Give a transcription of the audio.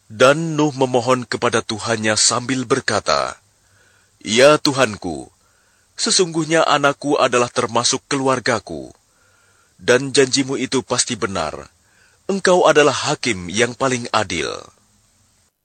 Dan Nuh memohon kepada Tuhannya sambil berkata, "Ya Tuhanku, sesungguhnya anakku adalah termasuk keluargaku, dan janjimu itu pasti benar. Engkau adalah hakim yang paling adil."